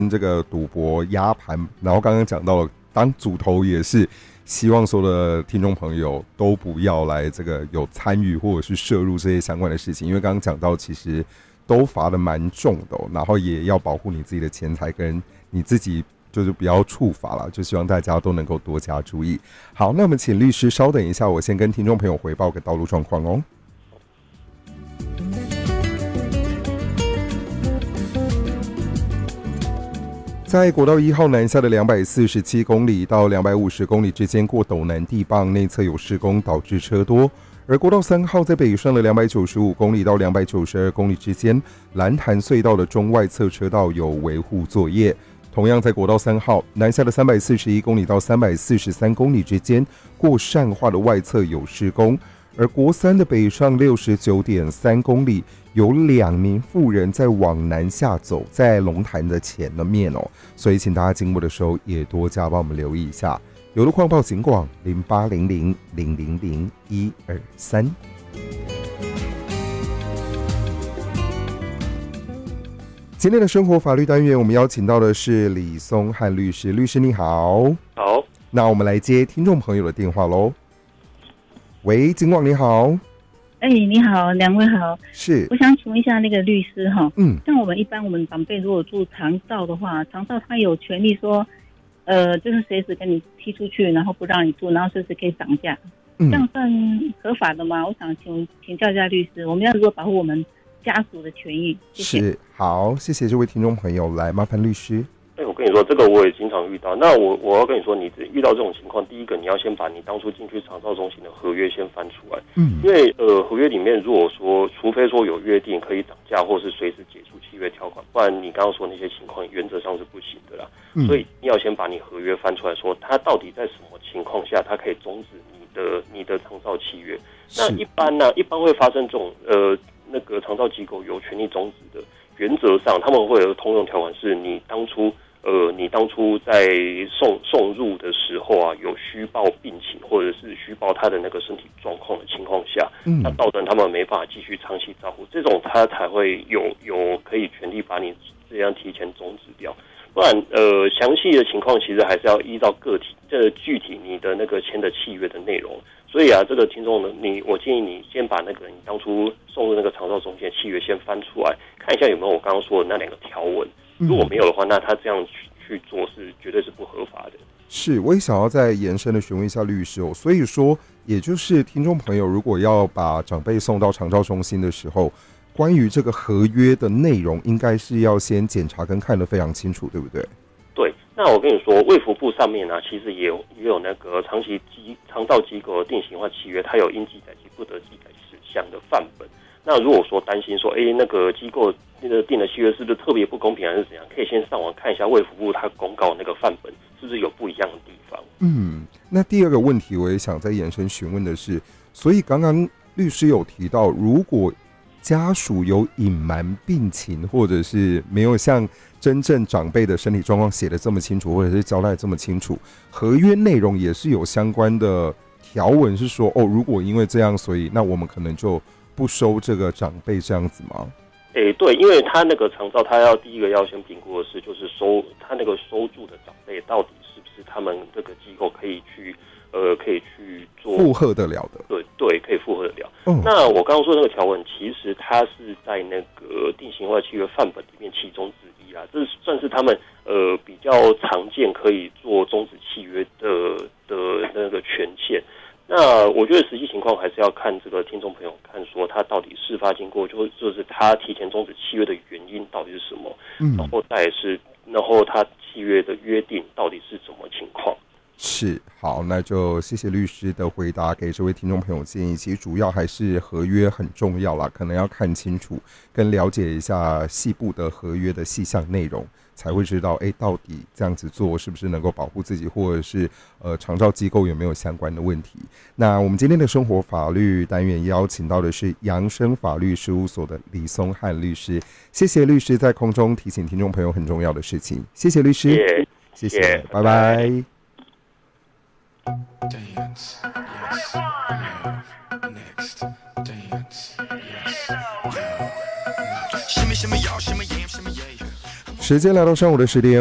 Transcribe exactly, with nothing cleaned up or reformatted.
这个赌博压盘，然后刚刚讲到了当主头也是希望所有的听众朋友都不要来这个有参与或者是涉入这些相关的事情，因为刚刚讲到其实都罚的蛮重的、哦，然后也要保护你自己的钱财跟你自己，就是不要触法了，就希望大家都能够多加注意。好，那我们请律师稍等一下，我先跟听众朋友回报个道路状况哦。在国道一号南下的两百四十七公里到两百五十公里之间过斗南地磅，内侧有施工导致车多。而国道三号在北上的两百九十五公里到两百九十二公里之间，蓝潭隧道的中外侧车道有维护作业。同样在国道三号南下的三百四十一公里到三百四十三公里之间，过善化的外侧有施工。而国三的北上六十九点三公里，有两名妇人在往南下走，在龙潭的前面哦，所以请大家经过的时候也多加帮我们留意一下。有路况报警广零八零零零零零一二三。今天的生活法律单元，我们邀请到的是李松汉律师。律师你好。 好， 那我们来接听众朋友的电话喽。喂，警广你好。 哎、欸，你好，两位好。 是， 我想请问一下那个律师哈， 嗯， 像我们一般我们长辈如果住长照的话，长照他有权利说，呃，就是随时跟你踢出去，然后不让你住，然后随时可以涨价， 嗯， 这样算合法的吗？我想请请教一下律师，我们要如何保护我们家属的权益？谢谢。 是，好，谢谢这位听众朋友，来麻烦律师。 哎，我跟你说，这个我也经常遇到。那我我要跟你说，你遇到这种情况，第一个你要先把你当初进去长照中心的合约先翻出来，嗯，因为呃合约里面如果说，除非说有约定可以涨价，或是随时解除契约条款，不然你刚刚说那些情况原则上是不行的啦。嗯，所以你要先把你合约翻出来说，它到底在什么情况下，它可以终止你的你的长照契约。那一般呢，一般会发生这种呃那个长照机构有权利终止的，原则上他们会有通用条款，是你当初。呃，你当初在送送入的时候啊，有虚报病情或者是虚报他的那个身体状况的情况下，嗯，那造成他们没办法继续长期照顾，这种他才会有有可以权利把你这样提前终止掉。不然，呃，详细的情况其实还是要依照个体这具体你的那个签的契约的内容。所以啊，这个听众呢，你我建议你先把那个你当初送入那个长照中心的契约先翻出来，看一下有没有我刚刚说的那两个条文。如果没有的话，那他这样去去做是绝对是不合法的。 是，我也想要再延伸的询问一下律师哦。所以说，也就是听众朋友如果要把长辈送到长照中心的时候，关于这个合约的内容，应该是要先检查跟看得非常清楚，对不对？ 对。那我跟你说，卫福部上面呢、啊，其实也有也有那个长期机长照机构的定型化契约，它有应记载及不得记载事项的范本。那如果说担心说，哎、欸，那个机构那个定的契约是不是特别不公平，还是怎样？可以先上网看一下卫福部它公告那个范本是不是有不一样的地方。 嗯，那第二个问题，我也想再延伸询问的是，所以刚刚律师有提到，如果家属有隐瞒病情，或者是没有像真正长辈的身体状况写得这么清楚，或者是交代这么清楚，合约内容也是有相关的条文是说，哦，如果因为这样，所以那我们可能就不收这个长辈这样子吗？ 诶、欸，对，因为他那个长照，他要第一个要先评估的是，就是收他那个收住的长辈到底是不是他们这个机构可以去呃可以去做负荷得了的。 对对，可以负荷得了。 嗯， 那我刚刚说那个条文，其实它是在那个定型化契约范本里面其中之一啦，这算是他们呃比较常见可以做终止契约的的那个权限。那我觉得实际情况还是要看这个听众朋友看说他到底事发经过，就就是他提前终止契约的原因到底是什么，嗯，然后再是然后他契约的约定到底是什么情况。 是，好，那就谢谢律师的回答，给这位听众朋友建议。其实主要还是合约很重要啦，可能要看清楚，跟了解一下细部的合约的细项内容，才会知道，哎，到底这样子做是不是能够保护自己，或者是呃长照机构有没有相关的问题。那我们今天的生活法律单元邀请到的是扬生法律事务所的李松汉律师，谢谢律师在空中提醒听众朋友很重要的事情，谢谢律师，谢谢，谢谢，拜拜。Dance, yes, love, next, dance, yes, love. 什么什么要什么 yeah 什么 yeah。 时间来到上午的十点